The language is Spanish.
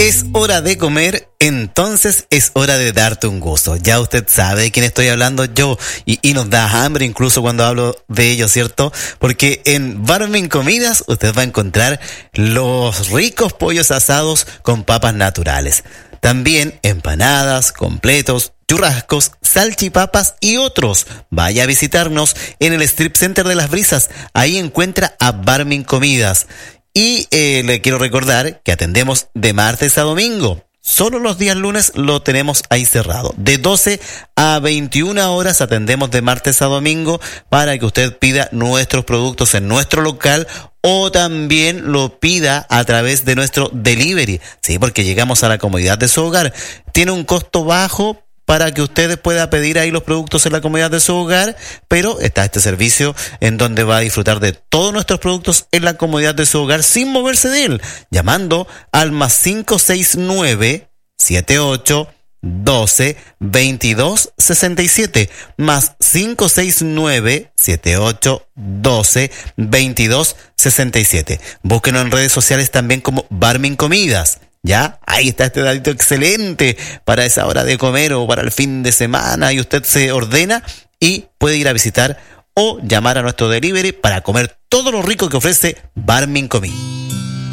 Es hora de comer, entonces es hora de darte un gusto. Ya usted sabe de quién estoy hablando yo y nos da hambre incluso cuando hablo de ello, ¿cierto? Porque en Barmin Comidas usted va a encontrar los ricos pollos asados con papas naturales. También empanadas, completos, churrascos, salchipapas y otros. Vaya a visitarnos en el Strip Center de Las Brisas. Ahí encuentra a Barmin Comidas. Y le quiero recordar que atendemos de martes a domingo. Solo los días lunes lo tenemos ahí cerrado. De 12 a 21 horas atendemos de martes a domingo para que usted pida nuestros productos en nuestro local o también lo pida a través de nuestro delivery. Sí, porque llegamos a la comodidad de su hogar. Tiene un costo bajo para que usted pueda pedir ahí los productos en la comodidad de su hogar, pero está este servicio en donde va a disfrutar de todos nuestros productos en la comodidad de su hogar sin moverse de él, llamando al más 569 78 12 22 67 más 569 78 12 22 67. Búsquenos en redes sociales también como Barmin Comidas. Ya, ahí está este datito excelente para esa hora de comer o para el fin de semana y usted se ordena y puede ir a visitar o llamar a nuestro delivery para comer todo lo rico que ofrece Barmin Comidas.